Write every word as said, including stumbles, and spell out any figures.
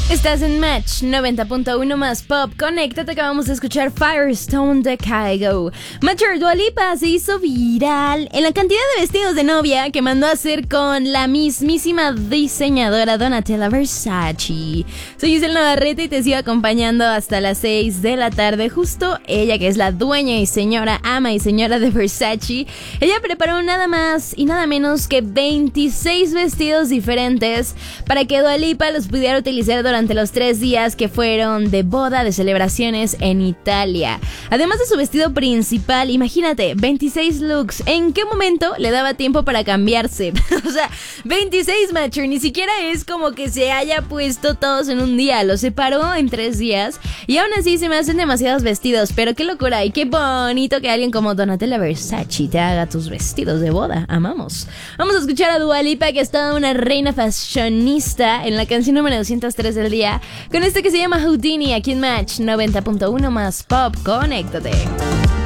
Estás en Match noventa punto uno más Pop. Conéctate, acabamos de escuchar Firestone de Kygo. Mature Dua Lipa se hizo viral en la cantidad de vestidos de novia que mandó a hacer con la mismísima diseñadora Donatella Versace. Soy Giselle Navarrete y te sigo acompañando hasta las seis de la tarde. Justo ella, que es la dueña y señora, ama y señora de Versace, ella preparó nada más y nada menos que veintiséis vestidos diferentes para que Dua Lipa los pudiera utilizar durante durante los tres días que fueron de boda, de celebraciones en Italia. Además de su vestido principal, imagínate, veintiséis looks. ¿En qué momento le daba tiempo para cambiarse? O sea, veintiséis, Mature, ni siquiera es como que se haya puesto todos en un día. Los separó en tres días y aún así se me hacen demasiados vestidos. Pero qué locura y qué bonito que alguien como Donatella Versace te haga tus vestidos de boda. Amamos. Vamos a escuchar a Dua Lipa, que es toda una reina fashionista, en la canción número doscientos tres del día, con este que se llama Houdini, aquí en Match noventa punto uno más Pop. Conéctate.